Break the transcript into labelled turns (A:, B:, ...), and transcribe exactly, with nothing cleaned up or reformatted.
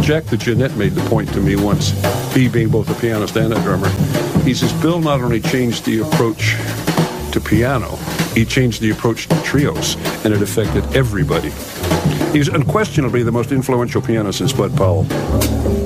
A: Jack the Jeanette made the point to me once, he being both a pianist and a drummer. He says, Bill not only changed the approach to piano, he changed the approach to trios, and it affected everybody. He's unquestionably the most influential pianist since Bud Powell.